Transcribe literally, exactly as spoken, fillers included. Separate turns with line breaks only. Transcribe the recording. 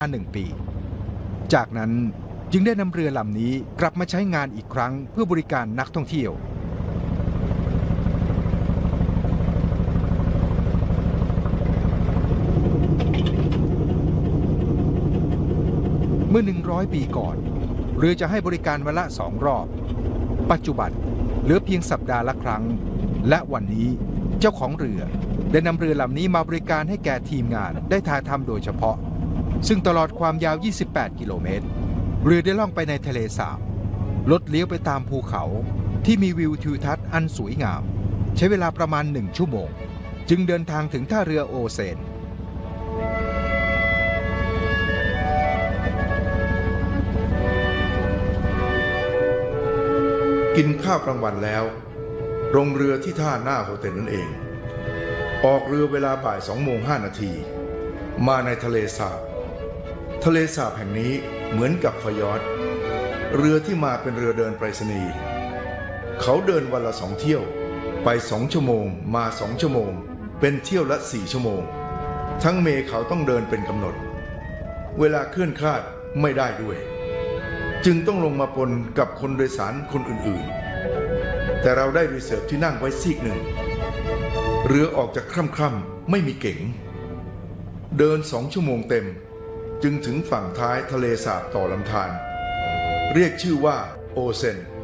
หนึ่งปีจากนั้นจึงได้นำเรือลำนี้กลับมาใช้งานอีกครั้งเพื่อบริการนักท่องเที่ยวเมื่อหนึ่งร้อยปีก่อนเรือจะให้บริการวันละสองรอบปัจจุบันเหลือเพียงสัปดาห์ละครั้งและวันนี้เจ้าของเรือได้นำเรือลำนี้มาบริการให้แก่ทีมงานได้ถ่ายทำโดยเฉพาะซึ่งตลอดความยาวยี่สิบแปดกิโลเมตรเรือได้ล่องไปในทะเลสาบลดเลี้ยวไปตามภูเขาที่มีวิวทิวทัศน์อันสวยงามใช้เวลาประมาณหนึ่งชั่วโมงจึงเดินทางถึงท่าเรือโอเซน
กินข้าวกลางวันแล้วลงเรือที่ท่าหน้าโฮเทลนั่นเองออกเรือเวลาบ่ายสองโมงห้านาทีมาในทะเลสาบทะเลสาบแห่งนี้เหมือนกับฟยอร์ดเรือที่มาเป็นเรือเดินไปรษณีย์เขาเดินวันละสองเที่ยวไปสองชั่วโมงมาสองชั่วโมงเป็นเที่ยวละสี่ชั่วโมงทั้งเมเขาต้องเดินเป็นกำหนดเวลาเคลื่อนคลาดไม่ได้ด้วยจึงต้องลงมาปนกับคนโดยสารคนอื่นๆแต่เราได้รีเซิร์ฟที่นั่งไว้ซีกหนึ่งเรือออกจากค่ำๆไม่มีเก๋งเดินสองชั่วโมงเต็มจึงถึงฝั่งท้ายทะเลสาบต่อลำธารเรียกชื่อว่าโอเซน